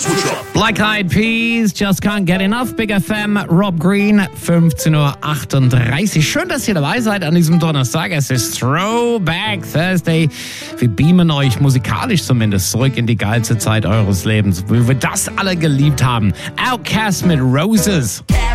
Black Eyed Peas, Just Can't Get Enough, Big FM, Rob Green, 15:38 Uhr. Schön, dass ihr dabei seid an diesem Donnerstag. Es ist Throwback Thursday. Wir beamen euch musikalisch zumindest zurück in die geilste Zeit eures Lebens, wie wir das alle geliebt haben. Outkast mit Roses.